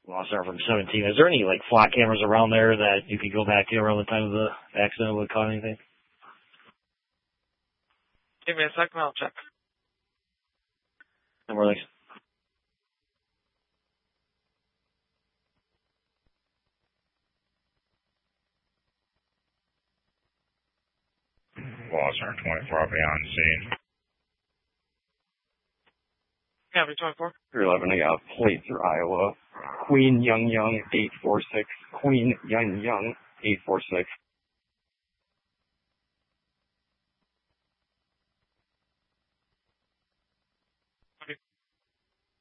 Lost arm from 17. Is there any, like, flock cameras around there that you could go back to around the time of the accident would cause anything? Give me a second, I'll check. No more, thanks. Lost arm 24, I'll be on scene. Yeah, 24. 311, I got plate through Iowa. Queen Young Young 846. Queen Young Young 846.